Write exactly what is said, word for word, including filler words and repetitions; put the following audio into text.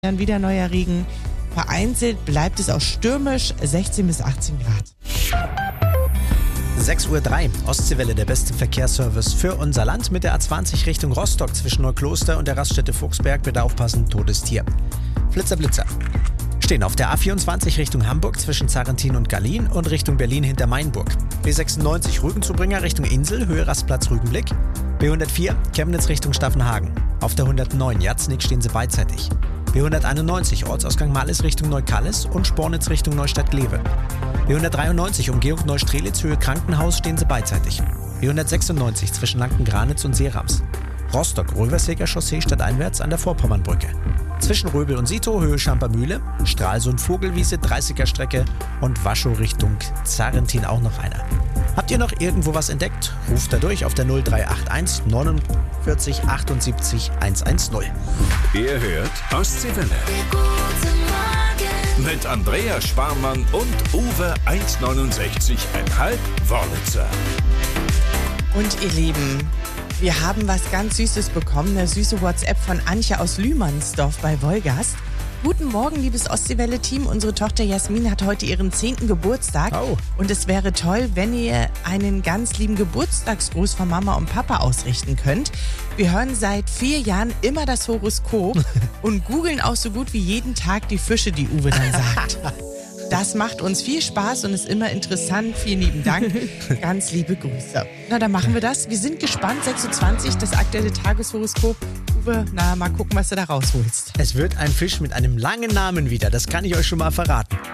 Dann wieder neuer Regen. Vereinzelt bleibt es auch stürmisch, sechzehn bis achtzehn Grad. sechs Uhr drei, Ostseewelle, der beste Verkehrsservice für unser Land mit der A zwanzig Richtung Rostock zwischen Neukloster und der Raststätte Fuchsberg. Bitte aufpassen, Todestier. Flitzer, Blitzer. Stehen auf der A vierundzwanzig Richtung Hamburg zwischen Zarrentin und Gallien und Richtung Berlin hinter Mainburg. B sechsundneunzig Rügenzubringer Richtung Insel, Höhe Rastplatz Rügenblick. B hundertvier, Chemnitz Richtung Staffenhagen. Auf der hundertneun, Jatznick stehen sie beidseitig. B hunderteinundneunzig, Ortsausgang Mallis Richtung Neukallis und Spornitz Richtung Neustadt-Glewe. B hundertdreiundneunzig, Umgehung Neustrelitz, Höhe Krankenhaus, stehen sie beidseitig. B hundertsechsundneunzig, zwischen Lanken-Granitz und Seerams. Rostock, Röverseger Chaussee stadteinwärts an der Vorpommernbrücke. Zwischen Röbel und Sito, Höhe Schampermühle, Stralsund Vogelwiese, dreißiger Strecke und Waschow Richtung Zarrentin auch noch einer. Habt ihr noch irgendwo was entdeckt? Ruft da durch auf der null drei acht eins neunundvierzig achtundsiebzig hundertzehn. Ihr hört Ostseewelle. Mit Andrea Sparmann und Uwe eins neunundsechzig Komma fünf Wörlitzer. Und ihr Lieben, wir haben was ganz Süßes bekommen, eine süße WhatsApp von Antje aus Lühmannsdorf bei Wolgast. Guten Morgen, liebes Ostseewelle-Team. Unsere Tochter Jasmin hat heute ihren zehnten Geburtstag. Oh. Und es wäre toll, wenn ihr einen ganz lieben Geburtstagsgruß von Mama und Papa ausrichten könnt. Wir hören seit vier Jahren immer das Horoskop und googeln auch so gut wie jeden Tag die Fische, die Uwe dann sagt. Das macht uns viel Spaß und ist immer interessant. Vielen lieben Dank. Ganz liebe Grüße. Na, dann machen wir das. Wir sind gespannt. sechs Uhr zwanzig, das aktuelle Tageshoroskop. Uwe, na, mal gucken, was du da rausholst. Es wird ein Fisch mit einem langen Namen wieder, das kann ich euch schon mal verraten.